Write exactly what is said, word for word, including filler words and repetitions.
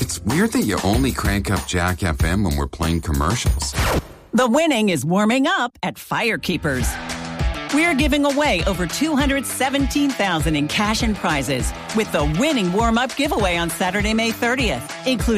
It's weird that you only crank up Jack F M when we're playing commercials. The winning is warming up at Firekeepers. We're giving away over two hundred seventeen thousand dollars in cash and prizes with the winning warm-up giveaway on Saturday, May thirtieth, including